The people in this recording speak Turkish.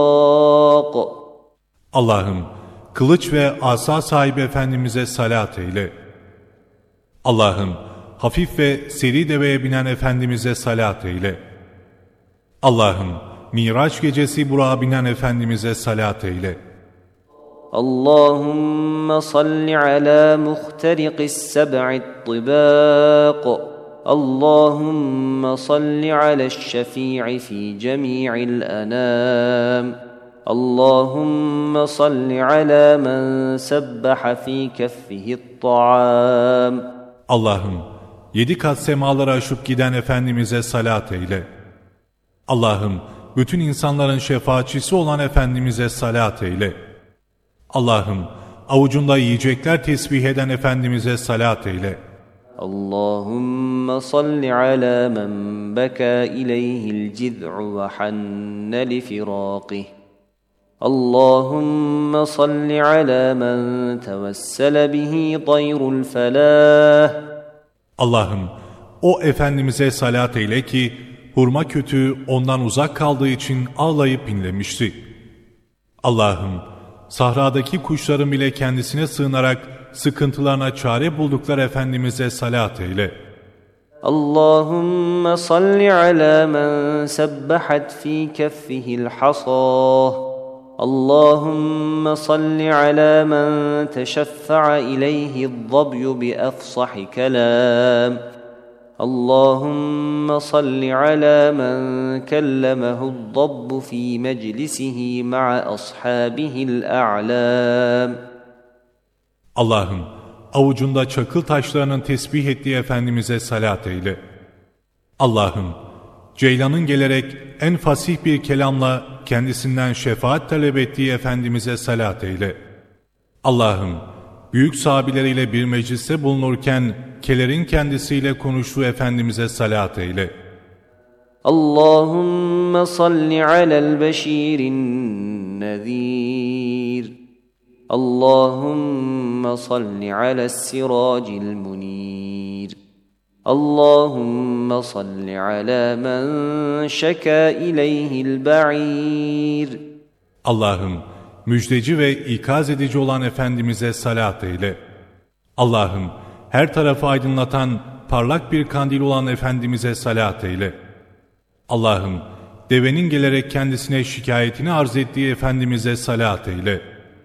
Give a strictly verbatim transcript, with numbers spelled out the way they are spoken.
Allah'ım kılıç ve asa sahibi Efendimiz'e salat eyle. Allah'ım hafif ve seri deveye binen Efendimiz'e salat eyle. Allah'ım Miraç gecesi Burak'a binen Efendimiz'e salat eyle. Allahümme salli ala muhteriqis seb'i tibaq. Allahümme salli ala'ş-şefî'i fi cemî'il enâm. Allahümme salli ala men sebbaha fi keffihi't-ta'am. Allah'ım yedi kat semaları aşıp giden Efendimiz'e salat eyle. Allah'ım bütün insanların şefaatçisi olan Efendimiz'e salat eyle. Allah'ım avucunda yiyecekler tesbih eden Efendimiz'e salat eyle. Allahümme salli ala men beka ileyhil ciz'u ve hanne li firaqih. Allahümme salli ala men tevessele bihi tayrul felah. Allah'ım o Efendimiz'e salat eyle ki hurma kötüğü ondan uzak kaldığı için ağlayıp inlemişti. Allah'ım sahradaki kuşların bile kendisine sığınarak sıkıntılarına çare buldukları Efendimiz'e salat eyle. Allahümme salli ala men sebbahat fi keffihil hasah. Allahümme salli ala men teşeffa'a ileyhi'z-zabyu bi afsahi kelam. Allahümme salli ala men kellemehu'z-zabbu fi meclisihi ma'a ashabihil a'lam. Allah'ım avucunda çakıl taşlarının tesbih ettiği Efendimiz'e salat eyle. Allah'ım Ceylan'ın gelerek en fasih bir kelamla kendisinden şefaat talep ettiği Efendimiz'e salat eyle. Allah'ım büyük sahabileriyle bir mecliste bulunurken kelerin kendisiyle konuştuğu Efendimiz'e salat eyle. Allahümme salli alel beşirin nezir. Allahümme salli alel-siracil munir. Allahümme salli ala men şeka ileyhil ba'ir. Allah'ım müjdeci ve ikaz edici olan Efendimiz'e salat eyle. Allah'ım her tarafı aydınlatan parlak bir kandil olan Efendimiz'e salat eyle. Allah'ım devenin gelerek kendisine şikayetini arz ettiği Efendimiz'e salat eyle.